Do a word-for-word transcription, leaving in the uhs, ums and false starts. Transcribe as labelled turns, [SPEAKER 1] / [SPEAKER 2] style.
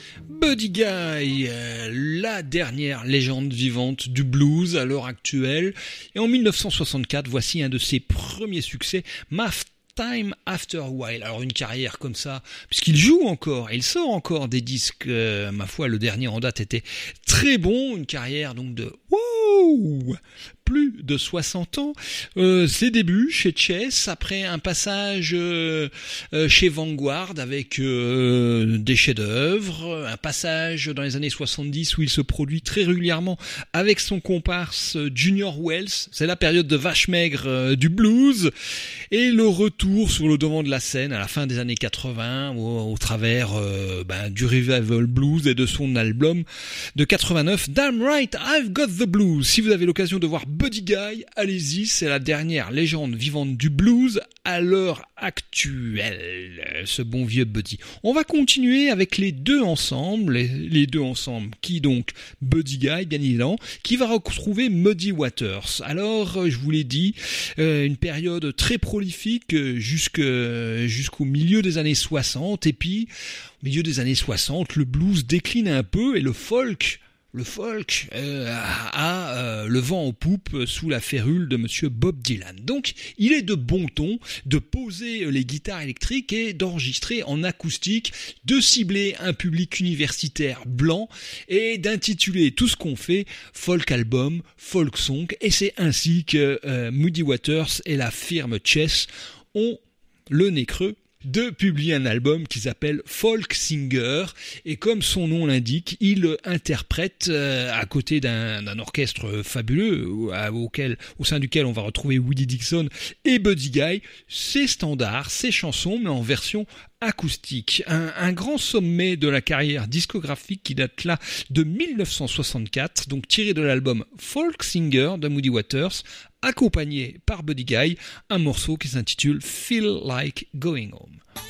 [SPEAKER 1] Buddy Guy, euh, la dernière légende vivante du blues à l'heure actuelle. Et en dix-neuf cent soixante-quatre, voici un de ses premiers succès, Math Time After a While. Alors une carrière comme ça, puisqu'il joue encore, il sort encore des disques, euh, ma foi, le dernier en date était très bon, une carrière donc de wow, plus de soixante ans. Euh, ses débuts chez Chess, après un passage euh, euh, chez Vanguard avec euh, des chefs-d'œuvre, un passage dans les années soixante-dix où il se produit très régulièrement avec son comparse Junior Wells. C'est la période de vache maigre euh, du blues, et le retour sur le devant de la scène à la fin des années quatre-vingts au, au travers euh, ben, du revival blues et de son album de quatre-vingt-neuf, Damn Right I've Got the Blues. Si vous avez l'occasion de voir Buddy Guy, allez-y, c'est la dernière légende vivante du blues à l'heure actuelle, ce bon vieux Buddy. On va continuer avec les deux ensemble, les, les deux ensemble, qui donc Buddy Guy, bien évidemment, qui va retrouver Muddy Waters. Alors, je vous l'ai dit, euh, une période très prolifique jusque, jusqu'au milieu des années soixante, et puis, au milieu des années soixante, le blues décline un peu et le folk Le folk euh, a euh, le vent en poupe sous la férule de monsieur Bob Dylan. Donc, il est de bon ton de poser les guitares électriques et d'enregistrer en acoustique, de cibler un public universitaire blanc et d'intituler tout ce qu'on fait folk album, folk song. Et c'est ainsi que euh, Muddy Waters et la firme Chess ont le nez creux de publier un album qui s'appelle Folk Singer, et comme son nom l'indique, il interprète euh, à côté d'un, d'un orchestre fabuleux auquel, au sein duquel on va retrouver Willie Dixon et Buddy Guy, ses standards, ses chansons, mais en version acoustique. Un, un grand sommet de la carrière discographique qui date là de dix-neuf cent soixante-quatre, donc tiré de l'album Folk Singer de Muddy Waters, accompagné par Buddy Guy, un morceau qui s'intitule Feel Like Going Home.